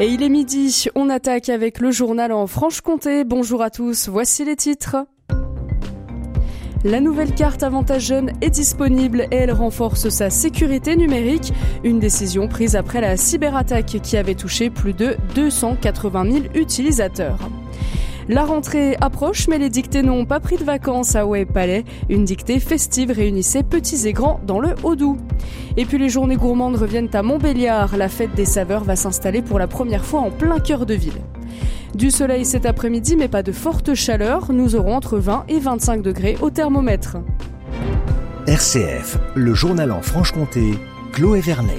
Et il est midi, on attaque avec le journal en Franche-Comté. Bonjour à tous, voici les titres. La nouvelle carte Avantage Jeune est disponible et elle renforce sa sécurité numérique. Une décision prise après la cyberattaque qui avait touché plus de 280 000 utilisateurs. La rentrée approche, mais les dictées n'ont pas pris de vacances à Ouai-Palais. Une dictée festive réunissait petits et grands dans le Haut-Doubs. Et puis les journées gourmandes reviennent à Montbéliard. La fête des saveurs va s'installer pour la première fois en plein cœur de ville. Du soleil cet après-midi, mais pas de forte chaleur. Nous aurons entre 20 et 25 degrés au thermomètre. RCF, le journal en Franche-Comté, Chloé Vernet.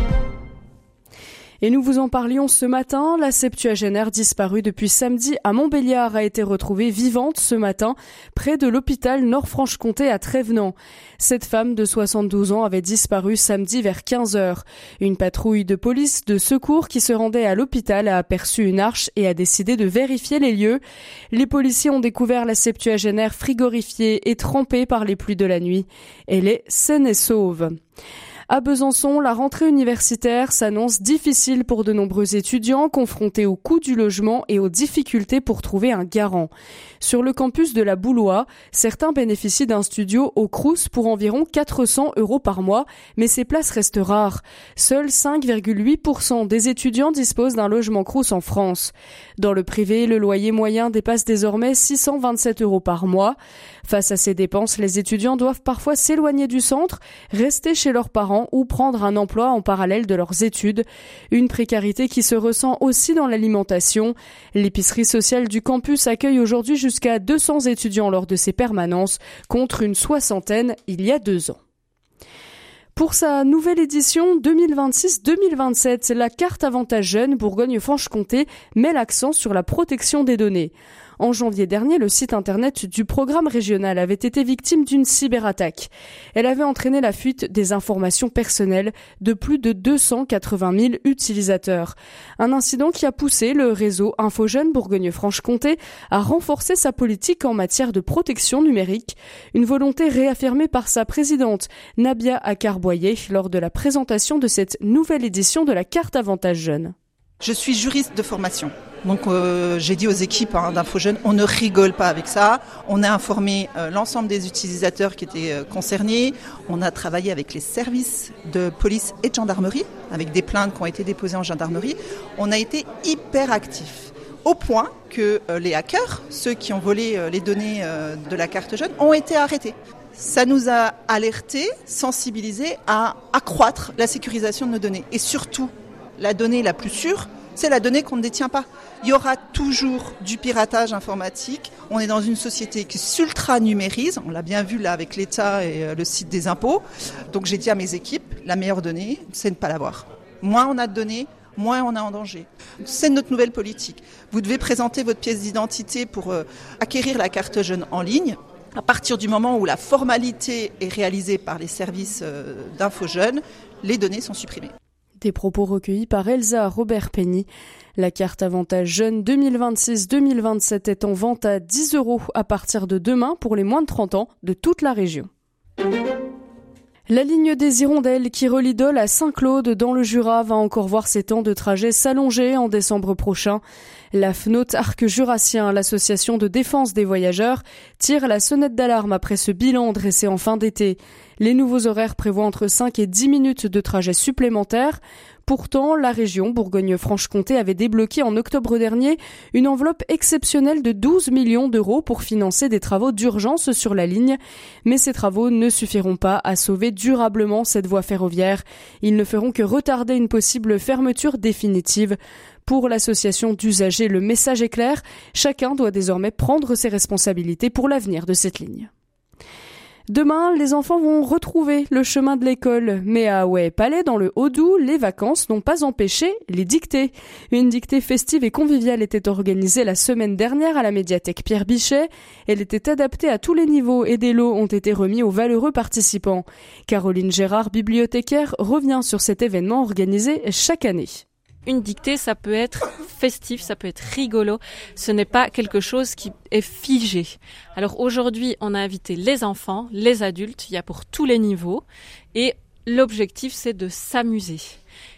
Et nous vous en parlions ce matin, la septuagénaire disparue depuis samedi à Montbéliard a été retrouvée vivante ce matin près de l'hôpital Nord-Franche-Comté à Trévenans. Cette femme de 72 ans avait disparu samedi vers 15h. Une patrouille de police de secours qui se rendait à l'hôpital a aperçu une arche et a décidé de vérifier les lieux. Les policiers ont découvert la septuagénaire frigorifiée et trempée par les pluies de la nuit. Elle est saine et sauve. À Besançon, la rentrée universitaire s'annonce difficile pour de nombreux étudiants confrontés au coût du logement et aux difficultés pour trouver un garant. Sur le campus de la Boulois, certains bénéficient d'un studio au Crous pour environ 400 € par mois, mais ces places restent rares. Seuls 5,8% des étudiants disposent d'un logement Crous en France. Dans le privé, le loyer moyen dépasse désormais 627 € par mois. Face à ces dépenses, les étudiants doivent parfois s'éloigner du centre, rester chez leurs parents ou prendre un emploi en parallèle de leurs études. Une précarité qui se ressent aussi dans l'alimentation. L'épicerie sociale du campus accueille aujourd'hui jusqu'à 200 étudiants lors de ses permanences, contre une soixantaine il y a 2 ans. Pour sa nouvelle édition 2026-2027, la carte Avantage Jeune Bourgogne-Franche-Comté met l'accent sur la protection des données. En janvier dernier, le site internet du programme régional avait été victime d'une cyberattaque. Elle avait entraîné la fuite des informations personnelles de plus de 280 000 utilisateurs. Un incident qui a poussé le réseau InfoJeunes Bourgogne-Franche-Comté à renforcer sa politique en matière de protection numérique. Une volonté réaffirmée par sa présidente, Nabia Akarboyer, lors de la présentation de cette nouvelle édition de la carte Avantage Jeune. Je suis juriste de formation. Donc j'ai dit aux équipes d'InfoJeunes, on ne rigole pas avec ça. On a informé l'ensemble des utilisateurs qui étaient concernés. On a travaillé avec les services de police et de gendarmerie, avec des plaintes qui ont été déposées en gendarmerie. On a été hyper actifs, au point que les hackers, ceux qui ont volé les données de la carte jeune, ont été arrêtés. Ça nous a alertés, sensibilisés à accroître la sécurisation de nos données. Et surtout, la donnée la plus sûre, c'est la donnée qu'on ne détient pas. Il y aura toujours du piratage informatique. On est dans une société qui s'ultra-numérise. On l'a bien vu là avec l'État et le site des impôts. Donc j'ai dit à mes équipes, la meilleure donnée, c'est de ne pas l'avoir. Moins on a de données, moins on est en danger. C'est notre nouvelle politique. Vous devez présenter votre pièce d'identité pour acquérir la carte jeune en ligne. À partir du moment où la formalité est réalisée par les services d'InfoJeunes, les données sont supprimées. Des propos recueillis par Elsa Robert-Penny. La carte Avantage Jeune 2026-2027 est en vente à 10 € à partir de demain pour les moins de 30 ans de toute la région. La ligne des Hirondelles qui relie Dole à Saint-Claude dans le Jura va encore voir ses temps de trajet s'allonger en décembre prochain. La FNOT Arc Jurassien, l'association de défense des voyageurs, tire la sonnette d'alarme après ce bilan dressé en fin d'été. Les nouveaux horaires prévoient entre 5 et 10 minutes de trajet supplémentaires. Pourtant, la région Bourgogne-Franche-Comté avait débloqué en octobre dernier une enveloppe exceptionnelle de 12 millions d'euros pour financer des travaux d'urgence sur la ligne. Mais ces travaux ne suffiront pas à sauver durablement cette voie ferroviaire. Ils ne feront que retarder une possible fermeture définitive. Pour l'association d'usagers, le message est clair. Chacun doit désormais prendre ses responsabilités pour l'avenir de cette ligne. Demain, les enfants vont retrouver le chemin de l'école. Mais à Ouai-Palais, dans le Haut-Doubs, les vacances n'ont pas empêché les dictées. Une dictée festive et conviviale était organisée la semaine dernière à la médiathèque Pierre Bichet. Elle était adaptée à tous les niveaux et des lots ont été remis aux valeureux participants. Caroline Gérard, bibliothécaire, revient sur cet événement organisé chaque année. Une dictée, ça peut être festif, ça peut être rigolo. Ce n'est pas quelque chose qui est figé. Alors aujourd'hui, on a invité les enfants, les adultes, il y a pour tous les niveaux. Et l'objectif, c'est de s'amuser.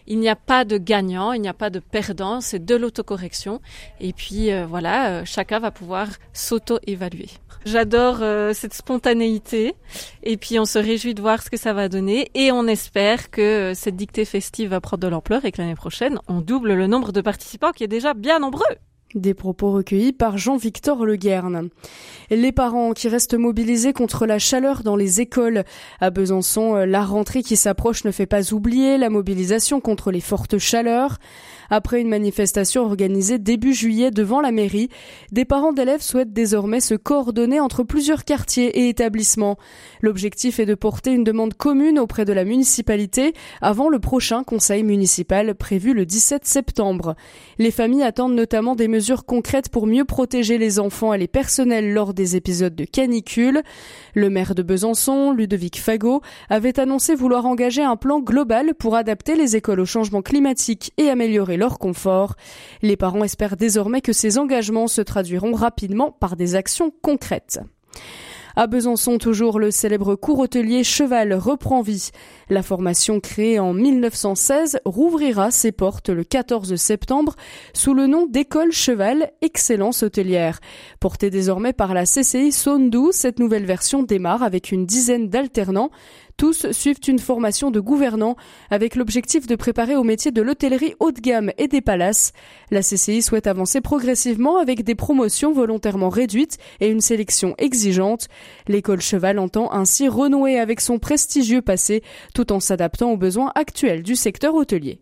Il n'y a pas de gagnant, il n'y a pas de perdant, c'est de l'autocorrection. Et puis chacun va pouvoir s'auto-évaluer. J'adore cette spontanéité et puis on se réjouit de voir ce que ça va donner et on espère que cette dictée festive va prendre de l'ampleur et que l'année prochaine, on double le nombre de participants qui est déjà bien nombreux. Des propos recueillis par Jean-Victor Le Guern. Les parents qui restent mobilisés contre la chaleur dans les écoles. À Besançon, la rentrée qui s'approche ne fait pas oublier la mobilisation contre les fortes chaleurs. Après une manifestation organisée début juillet devant la mairie, des parents d'élèves souhaitent désormais se coordonner entre plusieurs quartiers et établissements. L'objectif est de porter une demande commune auprès de la municipalité avant le prochain conseil municipal prévu le 17 septembre. Les familles attendent notamment des mesures concrètes pour mieux protéger les enfants et les personnels lors des épisodes de canicule. Le maire de Besançon, Ludovic Fagot, avait annoncé vouloir engager un plan global pour adapter les écoles au changement climatique et améliorer leur confort. Les parents espèrent désormais que ces engagements se traduiront rapidement par des actions concrètes. À Besançon, toujours, le célèbre cours hôtelier Cheval reprend vie. La formation créée en 1916 rouvrira ses portes le 14 septembre sous le nom d'École Cheval Excellence Hôtelière. Portée désormais par la CCI Saône-Doubs, cette nouvelle version démarre avec une dizaine d'alternants. Tous suivent une formation de gouvernants avec l'objectif de préparer au métier de l'hôtellerie haut de gamme et des palaces. La CCI souhaite avancer progressivement avec des promotions volontairement réduites et une sélection exigeante. L'école Cheval entend ainsi renouer avec son prestigieux passé tout en s'adaptant aux besoins actuels du secteur hôtelier.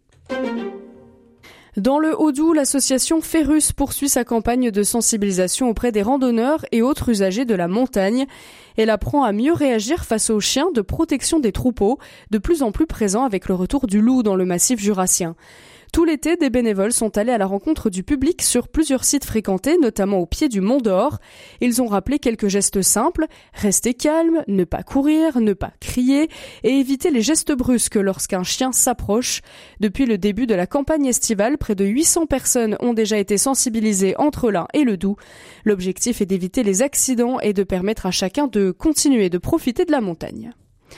Dans le Haut-Doubs, l'association Ferrus poursuit sa campagne de sensibilisation auprès des randonneurs et autres usagers de la montagne. Elle apprend à mieux réagir face aux chiens de protection des troupeaux, de plus en plus présents avec le retour du loup dans le massif jurassien. Tout l'été, des bénévoles sont allés à la rencontre du public sur plusieurs sites fréquentés, notamment au pied du Mont d'Or. Ils ont rappelé quelques gestes simples, rester calme, ne pas courir, ne pas crier et éviter les gestes brusques lorsqu'un chien s'approche. Depuis le début de la campagne estivale, près de 800 personnes ont déjà été sensibilisées entre l'Ain et le Doubs. L'objectif est d'éviter les accidents et de permettre à chacun de continuer de profiter de la montagne.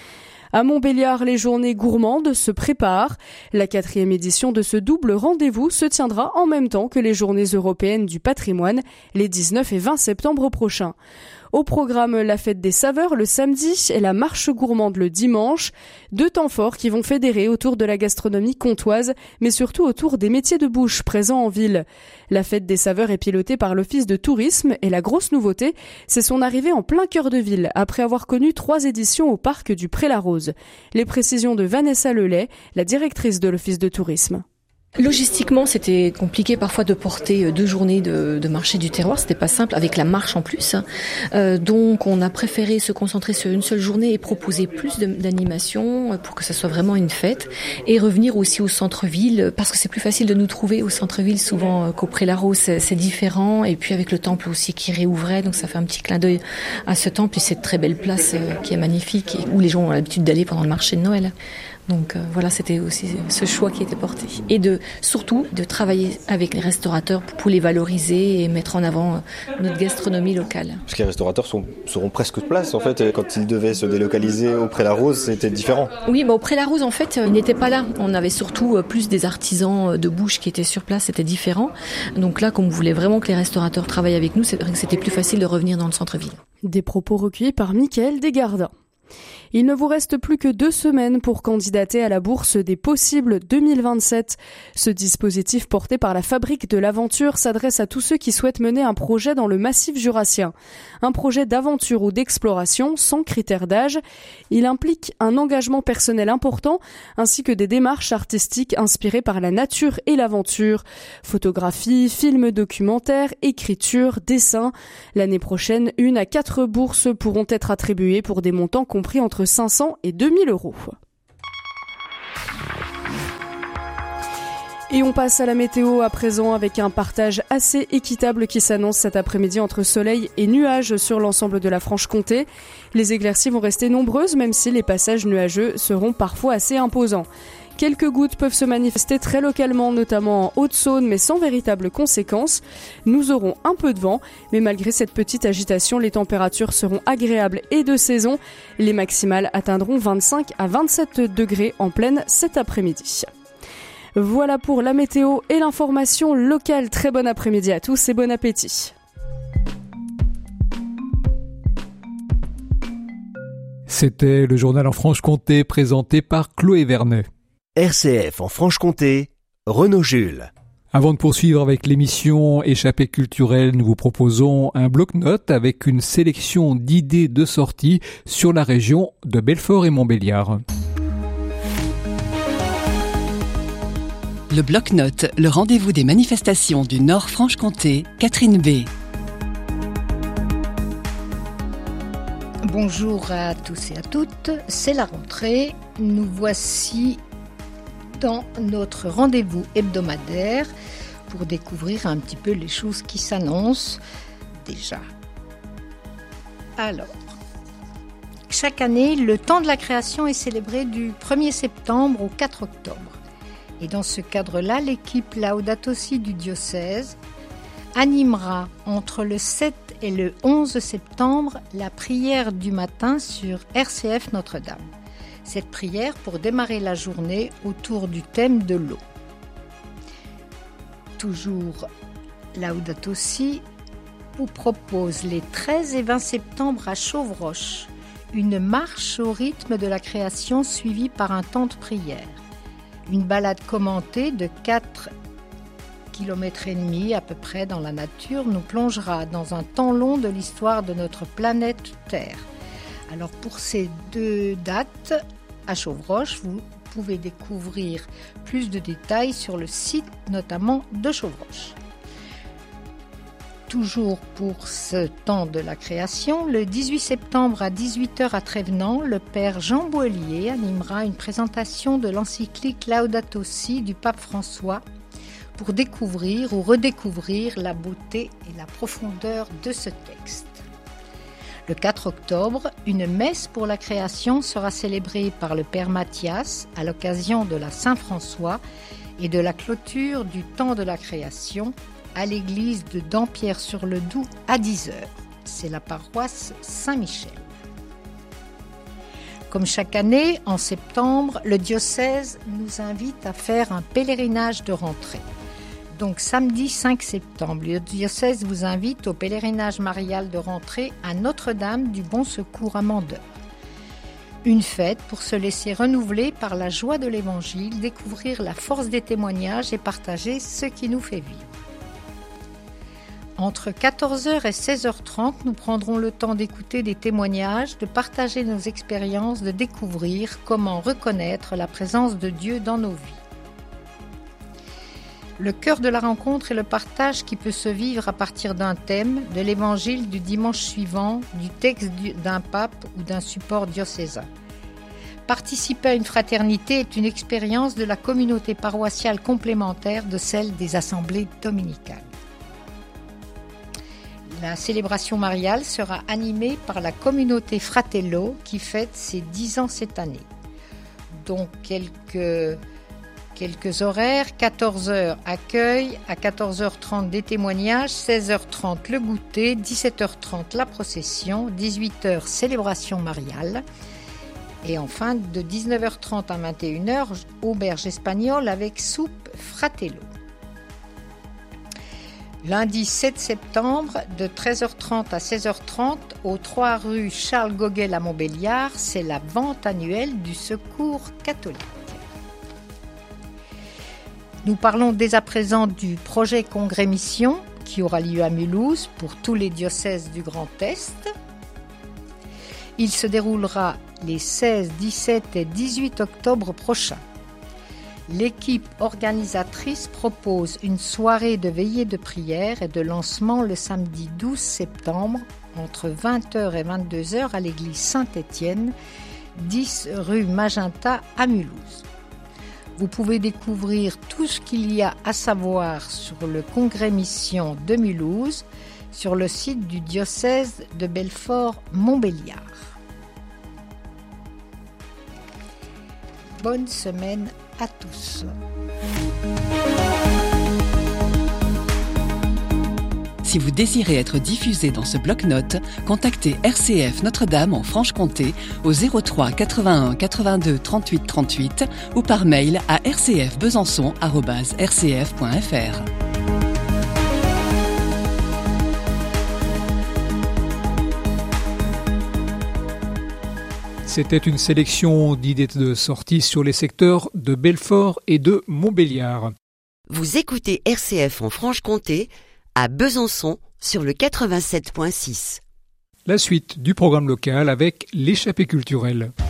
À Montbéliard, les journées gourmandes se préparent. La 4e édition de ce double rendez-vous se tiendra en même temps que les journées européennes du patrimoine, les 19 et 20 septembre prochains. Au programme, la fête des saveurs le samedi et la marche gourmande le dimanche. 2 temps forts qui vont fédérer autour de la gastronomie comtoise, mais surtout autour des métiers de bouche présents en ville. La fête des saveurs est pilotée par l'Office de tourisme et la grosse nouveauté, c'est son arrivée en plein cœur de ville, après avoir connu 3 éditions au parc du Pré-la-Rose. Les précisions de Vanessa Lelay, la directrice de l'Office de tourisme. Logistiquement, c'était compliqué parfois de porter 2 journées de marché du terroir. C'était pas simple avec la marche en plus. Donc, on a préféré se concentrer sur une seule journée et proposer plus d'animation pour que ça soit vraiment une fête et revenir aussi au centre-ville parce que c'est plus facile de nous trouver au centre-ville souvent qu'au Pré-la-Rose. C'est différent et puis avec le temple aussi qui réouvrait, donc ça fait un petit clin d'œil à ce temple et cette très belle place qui est magnifique et où les gens ont l'habitude d'aller pendant le marché de Noël. Donc voilà, c'était aussi ce choix qui était porté. Et surtout de travailler avec les restaurateurs pour les valoriser et mettre en avant notre gastronomie locale. Parce que les restaurateurs seront presque de place en fait. Quand ils devaient se délocaliser au Pré-la-Rose, c'était différent. Oui, au Pré-la-Rose en fait, ils n'étaient pas là. On avait surtout plus des artisans de bouche qui étaient sur place, c'était différent. Donc là, comme on voulait vraiment que les restaurateurs travaillent avec nous, c'est vrai que c'était plus facile de revenir dans le centre-ville. Des propos recueillis par Mickaël Desgardins. Il ne vous reste plus que 2 semaines pour candidater à la bourse des possibles 2027. Ce dispositif porté par la Fabrique de l'Aventure s'adresse à tous ceux qui souhaitent mener un projet dans le massif jurassien. Un projet d'aventure ou d'exploration sans critère d'âge. Il implique un engagement personnel important ainsi que des démarches artistiques inspirées par la nature et l'aventure. Photographie, films documentaires, écriture, dessin. L'année prochaine, 1 à 4 bourses pourront être attribuées pour des montants compris entre 500 et 2000 euros. Et on passe à la météo à présent avec un partage assez équitable qui s'annonce cet après-midi entre soleil et nuages sur l'ensemble de la Franche-Comté. Les éclaircies vont rester nombreuses même si les passages nuageux seront parfois assez imposants. Quelques gouttes peuvent se manifester très localement, notamment en Haute-Saône, mais sans véritable conséquence. Nous aurons un peu de vent, mais malgré cette petite agitation, les températures seront agréables et de saison. Les maximales atteindront 25 à 27 degrés en pleine cet après-midi. Voilà pour la météo et l'information locale. Très bon après-midi à tous et bon appétit. C'était le journal en Franche-Comté présenté par Chloé Vernet. RCF en Franche-Comté, Renaud Jules. Avant de poursuivre avec l'émission Échappée culturelle, nous vous proposons un bloc-notes avec une sélection d'idées de sortie sur la région de Belfort et Montbéliard. Le bloc-notes, le rendez-vous des manifestations du Nord Franche-Comté, Catherine B. Bonjour à tous et à toutes, c'est la rentrée. Nous voici dans notre rendez-vous hebdomadaire pour découvrir un petit peu les choses qui s'annoncent déjà. Alors, chaque année, le temps de la création est célébré du 1er septembre au 4 octobre. Et dans ce cadre-là, l'équipe Laudato Si du diocèse animera entre le 7 et le 11 septembre la prière du matin sur RCF Notre-Dame. Cette prière pour démarrer la journée autour du thème de l'eau. Toujours Laudato Si vous propose les 13 et 20 septembre à Chauvroche une marche au rythme de la création suivie par un temps de prière. Une balade commentée de 4 km et demi à peu près dans la nature nous plongera dans un temps long de l'histoire de notre planète Terre. Alors pour ces deux dates à Chauvroche, vous pouvez découvrir plus de détails sur le site notamment de Chauvroche. Toujours pour ce temps de la création, le 18 septembre à 18h à Trévenans, le père Jean Boelier animera une présentation de l'encyclique Laudato Si du pape François pour découvrir ou redécouvrir la beauté et la profondeur de ce texte. Le 4 octobre, une messe pour la création sera célébrée par le père Mathias à l'occasion de la Saint-François et de la clôture du temps de la création à l'église de Dampierre-sur-le-Doubs à 10h. C'est la paroisse Saint-Michel. Comme chaque année, en septembre, le diocèse nous invite à faire un pèlerinage de rentrée. Donc samedi 5 septembre, le diocèse vous invite au pèlerinage marial de rentrée à Notre-Dame du Bon Secours à Mandeur. Une fête pour se laisser renouveler par la joie de l'Évangile, découvrir la force des témoignages et partager ce qui nous fait vivre. Entre 14h et 16h30, nous prendrons le temps d'écouter des témoignages, de partager nos expériences, de découvrir comment reconnaître la présence de Dieu dans nos vies. Le cœur de la rencontre est le partage qui peut se vivre à partir d'un thème, de l'évangile du dimanche suivant, du texte d'un pape ou d'un support diocésain. Participer à une fraternité est une expérience de la communauté paroissiale complémentaire de celle des assemblées dominicales. La célébration mariale sera animée par la communauté Fratello qui fête ses 10 ans cette année. Donc quelques horaires, 14h accueil, à 14h30 des témoignages, 16h30 le goûter, 17h30 la procession, 18h célébration mariale et enfin de 19h30 à 21h auberge espagnole avec soupe Fratello. Lundi 7 septembre, de 13h30 à 16h30, au 3 rue Charles Gauguel à Montbéliard, c'est la vente annuelle du Secours catholique. Nous parlons dès à présent du projet Congrès Mission qui aura lieu à Mulhouse pour tous les diocèses du Grand Est. Il se déroulera les 16, 17 et 18 octobre prochains. L'équipe organisatrice propose une soirée de veillée de prière et de lancement le samedi 12 septembre entre 20h et 22h à l'église Saint-Étienne, 10 rue Magenta à Mulhouse. Vous pouvez découvrir tout ce qu'il y a à savoir sur le Congrès Mission de Mulhouse sur le site du diocèse de Belfort-Montbéliard. Bonne semaine à tous. Si vous désirez être diffusé dans ce bloc-notes, contactez RCF Notre-Dame en Franche-Comté au 03 81 82 38 38 ou par mail à rcfbesançon@rcf.fr. C'était une sélection d'idées de sortie sur les secteurs de Belfort et de Montbéliard. Vous écoutez RCF en Franche-Comté, à Besançon, sur le 87.6. La suite du programme local avec l'échappée culturelle.